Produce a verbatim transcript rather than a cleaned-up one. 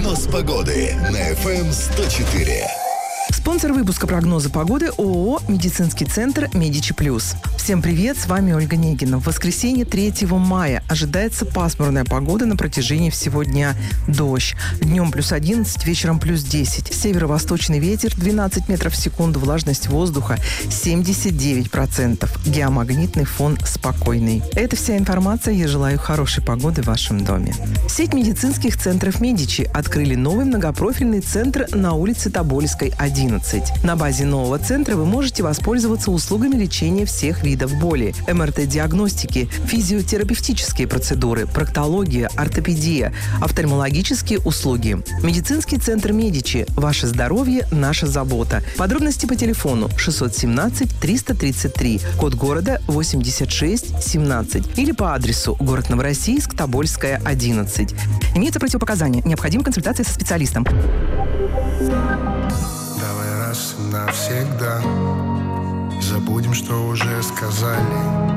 Прогноз погоды на эф эм сто четыре. Спонсор выпуска прогноза погоды ООО «Медицинский центр Медичи Плюс». Всем привет, с вами Ольга Негина. В воскресенье третьего мая ожидается пасмурная погода на протяжении всего дня. Дождь. Днем плюс одиннадцать, вечером плюс десять. Северо-восточный ветер двенадцать метров в секунду, влажность воздуха семьдесят девять процентов. Геомагнитный фон спокойный. Это вся информация. Я желаю хорошей погоды в вашем доме. Сеть медицинских центров Медичи открыли новый многопрофильный центр на улице Тобольской, одиннадцать. На базе нового центра вы можете воспользоваться услугами лечения всех видов боли, эм эр тэ-диагностики, физиотерапевтические процедуры, проктология, ортопедия, офтальмологические услуги. Медицинский центр Медичи. Ваше здоровье – наша забота. Подробности по телефону шестьсот семнадцать триста тридцать три, код города восемьдесят шесть семнадцать или по адресу город Новороссийск, Тобольская, одиннадцать. Имеются противопоказания. Необходима консультация со специалистом. Давай раз и навсегда забудем, что уже сказали.